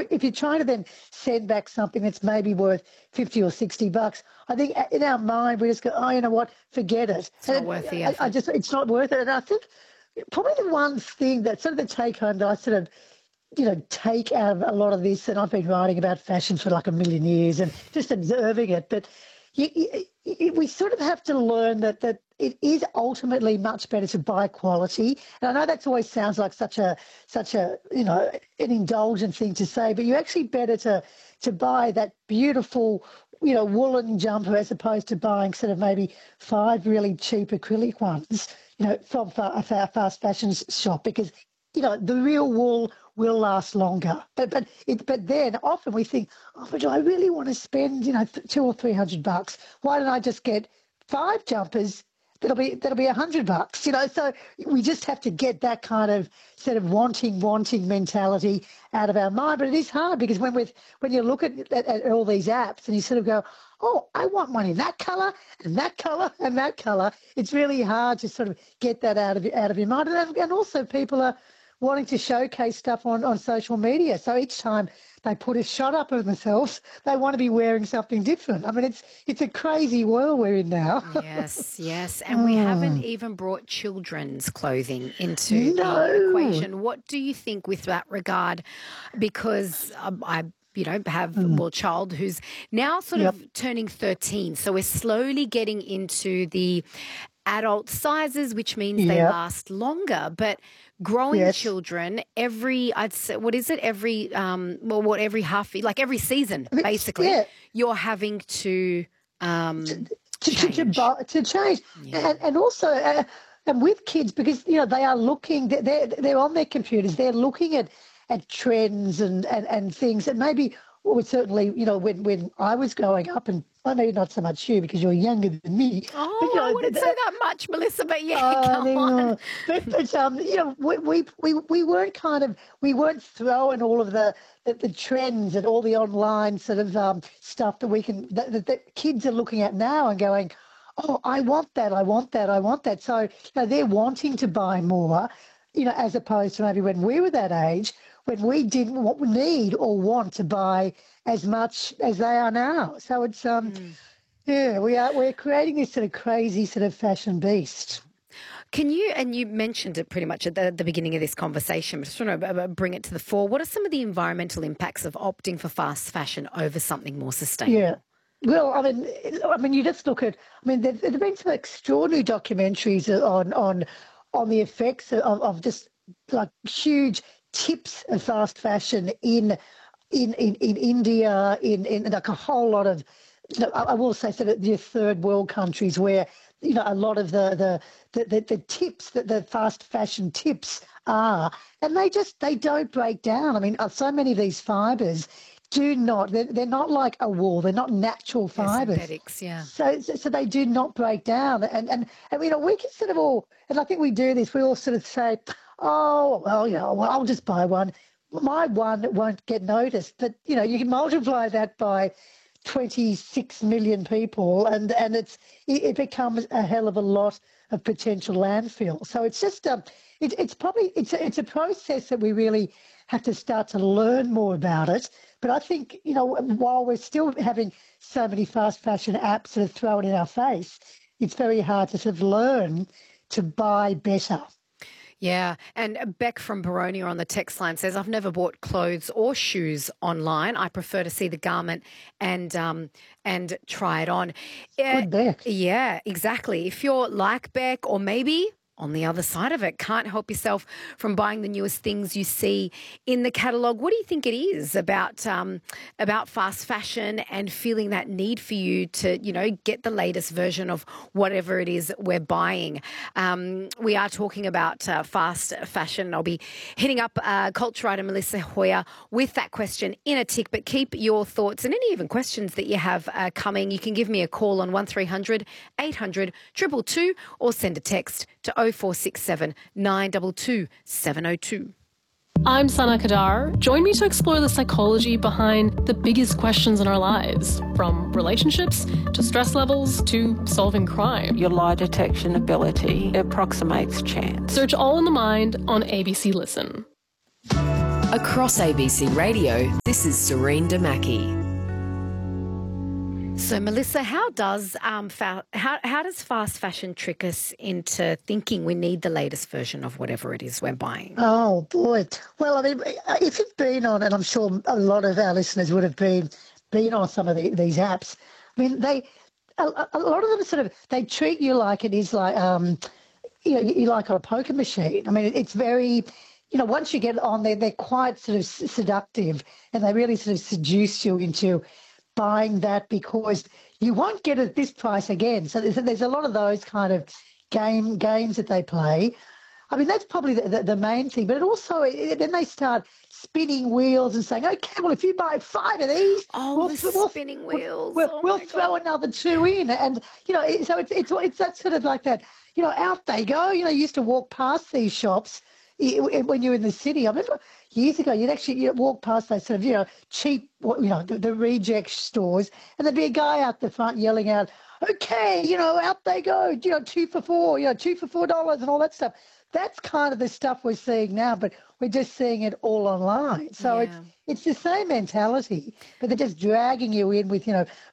if you're trying to then send back something that's maybe worth $50 or $60, I think in our mind we just go, oh, you know what, forget it. It's not worth the effort. It's not worth it. And I think probably the one thing that sort of the take home that I sort of take out of a lot of this, and I've been writing about fashion for like a million years and just observing it, but we sort of have to learn that it is ultimately much better to buy quality. And I know that always sounds like such a an indulgent thing to say, but you're actually better to buy that beautiful woolen jumper as opposed to buying sort of maybe 5 really cheap acrylic ones, from a fast fashion shop, because the real wool will last longer. But then often we think, oh, but do I really want to spend $200 or $300? Why don't I just get 5 jumpers? That'll be $100. So we just have to get that kind of sort of wanting mentality out of our mind. But it is hard because when you look at all these apps and you sort of go, oh, I want one in that colour and that colour and that colour, it's really hard to sort of get that out of your mind. And also people are wanting to showcase stuff on social media. So each time they put a shot up of themselves, they want to be wearing something different. I mean, it's a crazy world we're in now. Yes. And we haven't even brought children's clothing into the equation. What do you think with that regard? Because I have a child who's now sort of turning 13. So we're slowly getting into the adult sizes, which means they last longer. But growing children every season, basically, you're having to change. And also, and with kids, because they are looking, they're on their computers, they're looking at trends and things, and maybe certainly when I was growing up, and I know not so much you because you're younger than me. Oh, but, I wouldn't say that much, Melissa, but come on. But we weren't throwing all of the trends and all the online sort of stuff that kids are looking at now and going, oh, I want that. So they're wanting to buy more, as opposed to maybe when we were that age, when we didn't need or want to buy as much as they are now. So it's we're creating this sort of crazy sort of fashion beast. Can you, and you mentioned it pretty much at the beginning of this conversation, but just want to bring it to the fore. What are some of the environmental impacts of opting for fast fashion over something more sustainable? Yeah. Well, I mean, you just look at, there have been some extraordinary documentaries on the effects of just like huge tips of fast fashion in India, in like a whole lot of, I will say sort of the third world countries where, a lot of the tips, that the fast fashion tips are, and they don't break down. I mean, so many of these fibres they're not like a wool. They're not natural fibres. Synthetics, yeah. So they do not break down. And we can sort of all, and I think we do this, we all sort of say, oh, well, I'll just buy one. My one won't get noticed. But, you can multiply that by 26 million people and it becomes a hell of a lot of potential landfill. So it's just, it's a process that we really have to start to learn more about it. But I think, while we're still having so many fast fashion apps sort of thrown in our face, it's very hard to sort of learn to buy better. Yeah, and Beck from Baronia on the text line says, I've never bought clothes or shoes online. I prefer to see the garment and try it on. Good Beck. Yeah, exactly. If you're like Beck, or maybe on the other side of it, can't help yourself from buying the newest things you see in the catalogue, what do you think it is about fast fashion and feeling that need for you to, get the latest version of whatever it is we're buying? We are talking about fast fashion. I'll be hitting up culture writer Melissa Hoyer with that question in a tick, but keep your thoughts and any even questions that you have coming. You can give me a call on 1300 800 222 or send a text to 0467 922 702. I'm Sana Kadar. Join me to explore the psychology behind the biggest questions in our lives, from relationships to stress levels to solving crime. Your lie detection ability approximates chance. Search All in the Mind on ABC Listen. Across ABC Radio, this is Serene Damaki. So, Melissa, how does how does fast fashion trick us into thinking we need the latest version of whatever it is we're buying? Oh, boy. Well, I mean, if you've been on, and I'm sure a lot of our listeners would have been on some of these apps, I mean, a lot of them sort of, they treat you like it is like, you like on a poker machine. I mean, it's very, once you get on there, they're quite sort of seductive, and they really sort of seduce you into buying that because you won't get it at this price again. So there's a lot of those kind of games that they play. I mean, that's probably the main thing. But it also, then they start spinning wheels and saying, okay, well, if you buy 5 of these, spinning wheels. We'll throw another 2 in. And, so it's that sort of like that, out they go. You used to walk past these shops when you're in the city. I remember years ago, you'd walk past those sort of, cheap, the reject stores, and there'd be a guy out the front yelling out, okay, out they go, 2 for $4, 2 for $4 and all that stuff. That's kind of the stuff we're seeing now, but we're just seeing it all online. So it's the same mentality, but they're just dragging you in with,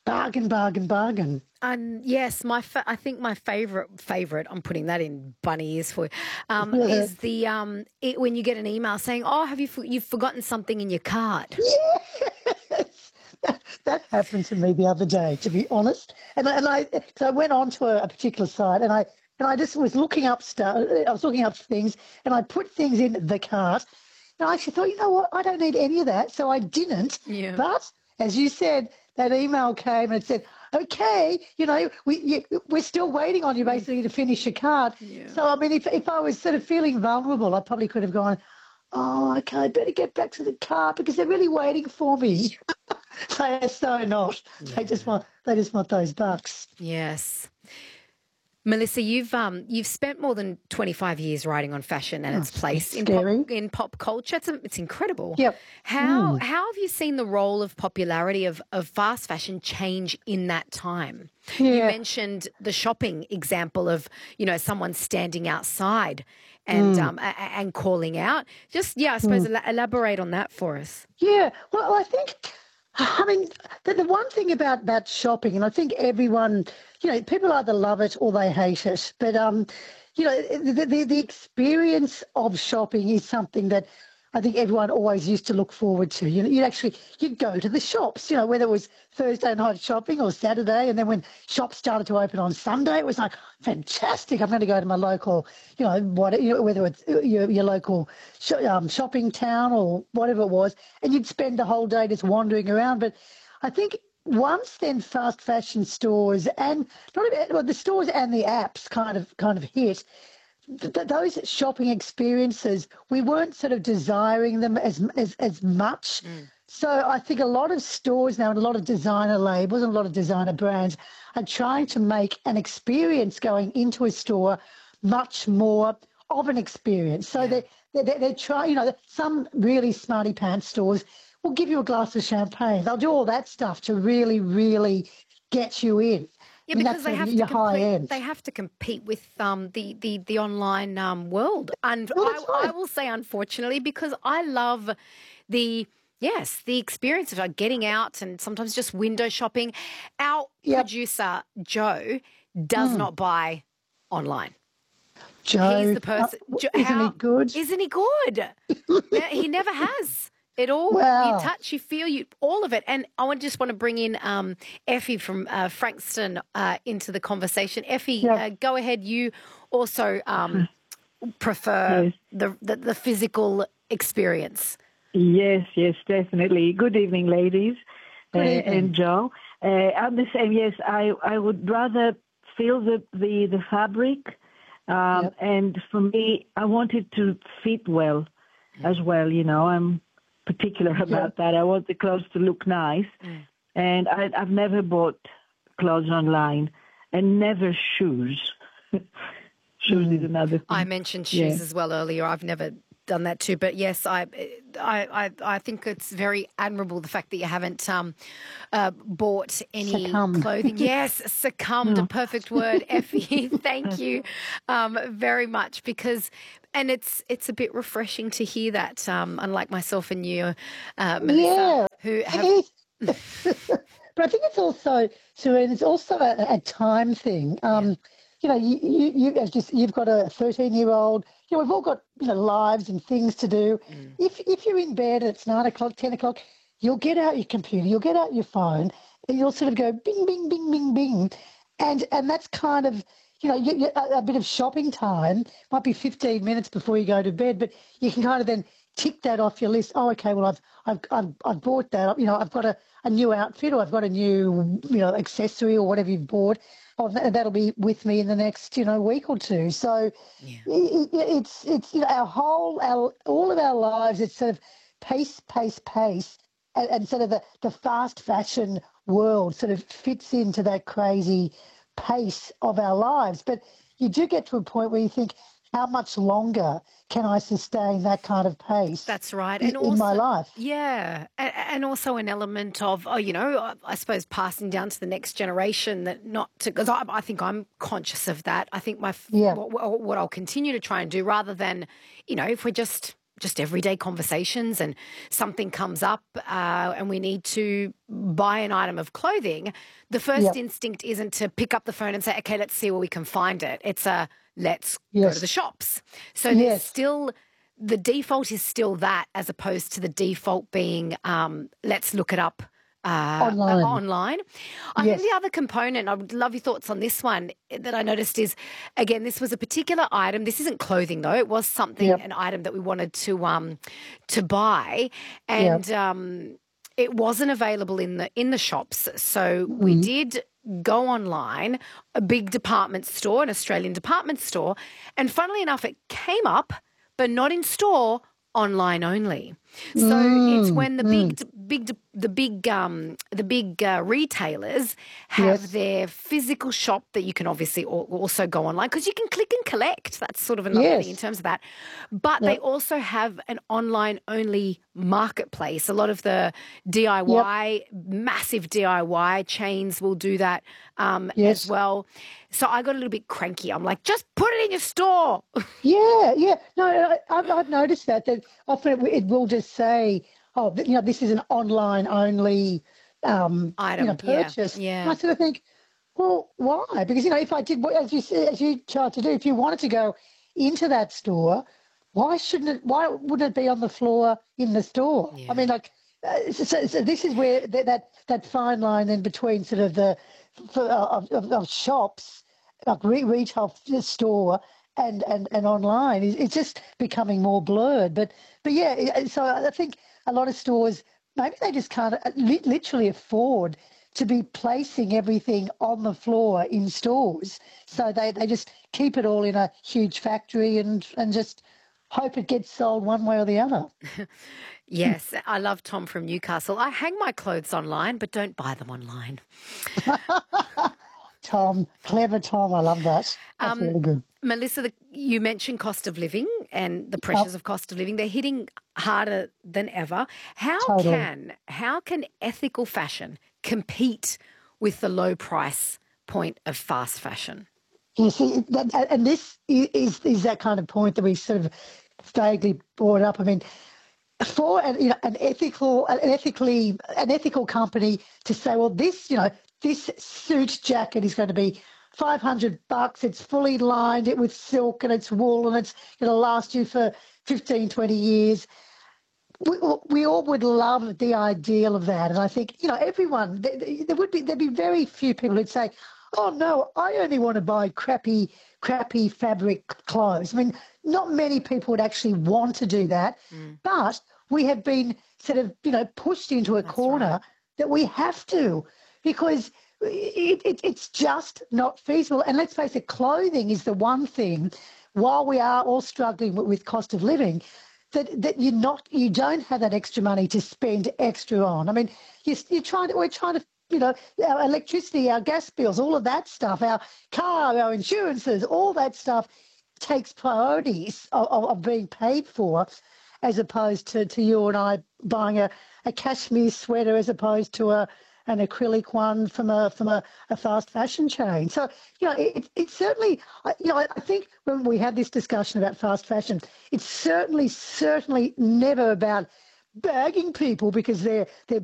bargain. And yes, I think my favourite, I'm putting that in bunny ears for you, is the when you get an email saying, oh, you've forgotten something in your cart. Yes. That happened to me the other day, to be honest. And I went on to a particular site and I just was looking up stuff. I was looking up things, and I put things in the cart. And I actually thought, you know what? I don't need any of that, so I didn't. Yeah. But as you said, that email came and it said, okay, we're still waiting on you basically to finish your cart. Yeah. So I mean, if I was sort of feeling vulnerable, I probably could have gone, oh, okay, I better get back to the cart because they're really waiting for me. They are so not. Yeah. They just want those bucks. Yes. Melissa, you've spent more than 25 years writing on fashion and its place in pop culture. It's incredible. Yep. How have you seen the role of popularity of fast fashion change in that time? Yeah. You mentioned the shopping example of, someone standing outside and calling out. I suppose elaborate on that for us. Yeah. Well, I think, the one thing about shopping, and I think everyone, people either love it or they hate it. But, the experience of shopping is something that I think everyone always used to look forward to. You'd go to the shops, whether it was Thursday night shopping or Saturday. And then when shops started to open on Sunday, it was like, fantastic, I'm going to go to my local, whether it's your local shopping town or whatever it was. And you'd spend the whole day just wandering around. But I think once then fast fashion stores and the stores and the apps kind of hit, those shopping experiences, we weren't sort of desiring them as much. So I think a lot of stores now and a lot of designer labels and a lot of designer brands are trying to make an experience going into a store much more of an experience. So they're trying, some really smarty pants stores will give you a glass of champagne. They'll do all that stuff to really, really get you in. Yeah, because they have to compete with the online world. And I will say, unfortunately, because I love the experience of getting out and sometimes just window shopping. Our producer, Joe, does not buy online. Joe, he's the person. Isn't he good? Isn't he good? He never has. It all, you touch, you feel, all of it. And I just want to bring in Effie from Frankston into the Effie, go ahead. You also prefer the physical experience. Yes, definitely. Good evening, ladies. And Joe. I'm the same. Yes, I would rather feel the fabric. And for me, I want it to fit well as well. I'm particular about that. I want the clothes to look nice. And I've never bought clothes online, and never shoes. Shoes is another thing. I mentioned shoes as well earlier. I've never done that too. But yes, I think it's very admirable the fact that you haven't bought any clothing. Yes, succumbed, a perfect word, Effie. Thank you very much, because And it's a bit refreshing to hear that, unlike myself and you, Melissa, who have. But I think it's also, Serene, it's also a time thing. You know, you've got a 13-year-old. You know, we've all got lives and things to do. If you're in bed and it's 9 o'clock, 10 o'clock, you'll get out your computer, you'll get out your phone, and you'll sort of go bing, bing, bing, bing, bing, and that's kind of a bit of shopping time. Might be 15 minutes before you go to bed, but you can kind of then tick that off your list. Oh, okay, well I've bought that. I've got a new outfit, or I've got a new accessory, or whatever you've bought. Oh, that'll be with me in the next week or two. So it's all of our lives. It's sort of pace, and sort of the fast fashion world sort of fits into that crazy pace of our lives. But you do get to a point where you think, how much longer can I sustain that kind of pace? That's right. And also, in my life. Yeah. And also an element of, I suppose passing down to the next generation, that not to, because I think I'm conscious of that. I think what I'll continue to try and do, rather than, if we're just everyday conversations and something comes up and we need to buy an item of clothing, the first instinct isn't to pick up the phone and say, okay, let's see where we can find it. It's let's go to the shops. So there's still, the default is still that, as opposed to the default being let's look it up online. I think the other component, I would love your thoughts on this one, that I noticed is, again, this was a particular item. This isn't clothing though. It was something, an item that we wanted to buy, and it wasn't available in the shops. So we did go online, a big department store, an Australian department store, and funnily enough, it came up, but not in store, online only. So it's when the big retailers have their physical shop that you can obviously also go online, because you can click and collect. That's sort of another thing in terms of that. But they also have an online only marketplace. A lot of the DIY, massive DIY chains will do that as well. So I got a little bit cranky. I'm like, just put it in your store. No, I've noticed that often it will just say, oh, this is an online only item, purchase. And I sort of think, well, why? Because if I did, as you tried to do, if you wanted to go into that store, why wouldn't it be on the floor in the store? I mean, like, so this is where that fine line then between sort of of shops, like retail store and online is just becoming more blurred. But so I think a lot of stores, maybe they just can't literally afford to be placing everything on the floor in stores. So they just keep it all in a huge factory and just hope it gets sold one way or the other. Yes, I love Tom from Newcastle. I hang my clothes online, but don't buy them online. Tom, clever Tom, I love that. That's really good. Melissa, you mentioned cost of living and the pressures of cost of living. They're hitting harder than ever. How can ethical fashion compete with the low price point of fast fashion? You see, and this is that kind of point that we sort of vaguely brought up. I mean, for an ethical company to say, well, this suit jacket is going to be $500. It's fully lined with silk and it's wool and it's going to last you for 15, 20 years. We all would love the ideal of that. And I think, everyone, there'd be very few people who'd say, oh, no, I only want to buy crappy fabric clothes. I mean, not many people would actually want to do that. But we have been sort of, pushed into a corner that we have to, because it's just not feasible. And let's face it, clothing is the one thing, while we are all struggling with cost of living, that you don't have that extra money to spend extra on. I mean, we're trying to, our electricity, our gas bills, all of that stuff, our car, our insurances, all that stuff takes priorities of being paid for, as opposed to you and I buying a cashmere sweater as opposed to a an acrylic one from a fast fashion chain. So, it's certainly, I think when we have this discussion about fast fashion, it's certainly never about bagging people because they're